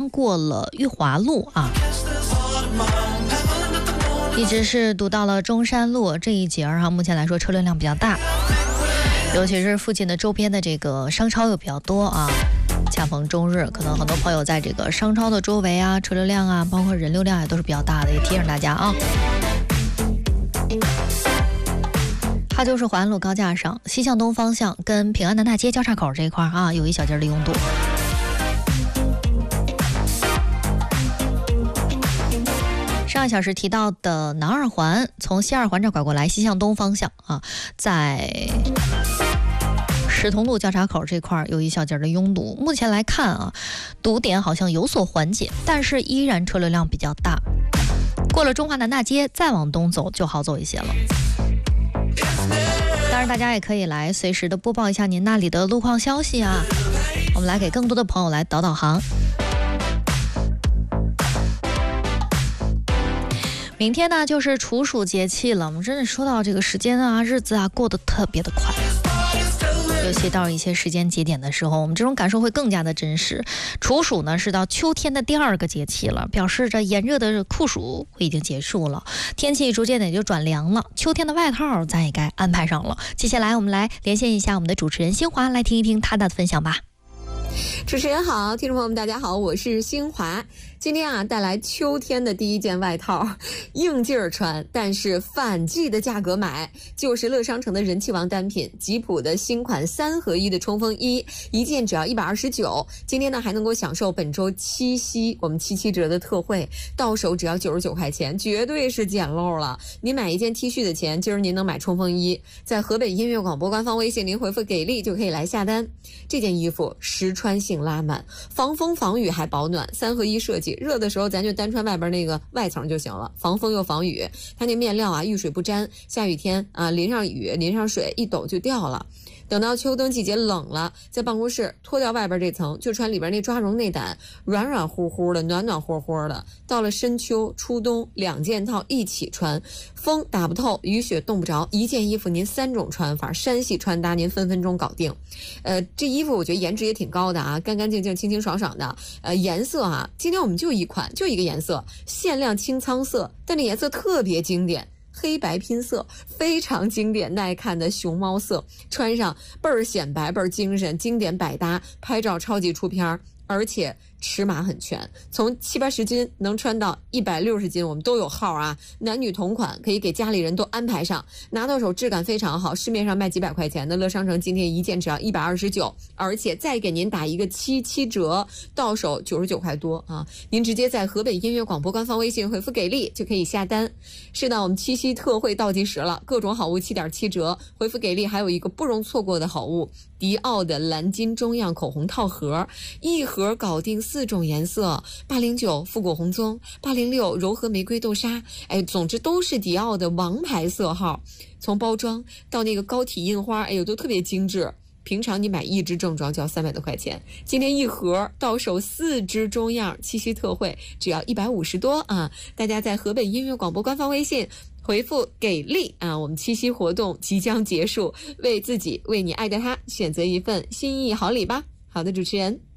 过了裕华路啊，一直是堵到了中山路这一节啊，目前来说车流量比较大，尤其是附近的周边的这个商超又比较多啊。恰逢周日，可能很多朋友在这个商超的周围啊，车流量啊，包括人流量也都是比较大的，也提醒大家啊。它就是淮安路高架上西向东方向跟平安南大街交叉口这一块啊，有一小截的拥堵。上一小时提到的南二环，从西二环这拐过来西向东方向啊，在石桐路交叉口这块有一小截的拥堵。目前来看啊，堵点好像有所缓解，但是依然车流量比较大。过了中华南大街再往东走就好走一些了。当然大家也可以来随时的播报一下您那里的路况消息啊，我们来给更多的朋友来导航。明天呢就是处暑节气了，我们真的说到这个时间啊日子啊过得特别的快，尤其到一些时间节点的时候，我们这种感受会更加的真实。处暑呢是到秋天的第2个节气了，表示着炎热的酷暑已经结束了，天气逐渐的也就转凉了，秋天的外套咱也该安排上了。接下来我们来连线一下我们的主持人新华，来听一听他的分享吧。 主持人好，听众朋友们大家好，我是新华。今天啊，带来秋天的第一件外套，应劲儿穿，但是反季的价格买，就是乐商城的人气王单品，吉普的新款3合1的冲锋衣，一件只要129。今天呢，还能够享受本周七夕我们77折的特惠，到手只要99块钱，绝对是捡漏了。您买一件 T 恤的钱，今儿您能买冲锋衣，在河北音乐广播官方微信您回复给力就可以来下单。这件衣服实穿性拉满，防风防雨还保暖，3合1设计。热的时候咱就单穿外边那个外层就行了，防风又防雨。它那面料啊遇水不沾，下雨天啊淋上雨淋上水一抖就掉了。等到秋冬季节冷了，在办公室脱掉外边这层，就穿里边那抓绒内胆，软软乎乎的，暖暖和和的。到了深秋初冬2件套一起穿，风打不透，雨雪冻不着，一件衣服您3种穿法，山系穿搭您分分钟搞定。这衣服我觉得颜值也挺高的啊，干干净净清清爽爽的。颜色啊，今天我们就一款，就一个颜色，限量清仓色，但这颜色特别经典，黑白拼色，非常经典耐看的熊猫色，穿上倍儿显白倍儿精神，经典百搭，拍照超级出片，而且尺码很全，从70-80斤能穿到160斤，我们都有号啊，男女同款，可以给家里人都安排上，拿到手质感非常好，市面上卖几百块钱的乐商城今天一件只要129，而且再给您打一个77折，到手99块多啊！您直接在河北音乐广播官方微信回复给力就可以下单。是的，我们七夕特惠倒计时了，各种好物7.7折，回复给力还有一个不容错过的好物，迪奥的蓝金中样口红套盒，一盒搞定4种颜色，809复古红棕，806柔和玫瑰豆沙，总之都是迪奥的王牌色号。从包装到那个高体印花，都特别精致。平常你买1支正装就要300多块钱，今天一盒到手4支中样，七夕特惠只要150多啊！大家在河北音乐广播官方微信回复给力啊！我们七夕活动即将结束，为自己为你爱的他选择一份心意好礼吧。好的，主持人。